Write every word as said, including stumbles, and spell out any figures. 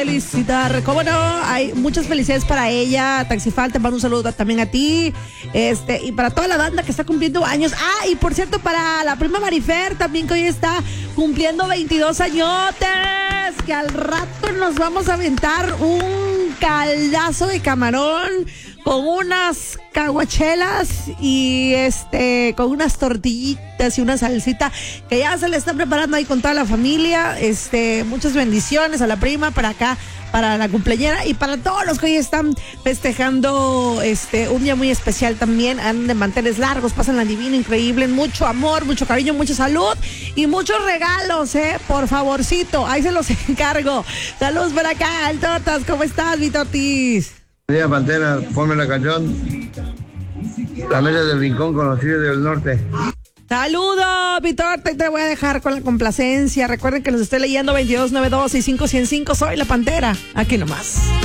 felicitar, cómo no, hay muchas felicidades para ella. Taxifal, te mando un saludo también a ti, este, y para toda la banda que está cumpliendo años. Ah, y por cierto, para la prima Marifer también, que hoy está cumpliendo veintidós añotes, que al rato nos vamos a aventar un caldazo de camarón con unas caguachelas y este con unas tortillitas y una salsita que ya se le están preparando ahí con toda la familia. Este, muchas bendiciones a la prima, para acá, para la cumpleañera y para todos los que hoy están festejando este un día muy especial también. Andan de manteles largos, pasan la divina, increíble, mucho amor, mucho cariño, mucha salud y muchos regalos, eh, por favorcito, ahí se los encargo. Saludos por acá, el Tortas, ¿cómo estás, mi Tortis? Día Pantera, ponme la canción La Mesa del Rincón con los Tigres del Norte. Saludos, mi Torta, y te voy a dejar con la complacencia. Recuerden que los estoy leyendo veintidós noventa y dos sesenta y cinco ciento cinco. Soy la Pantera, aquí nomás.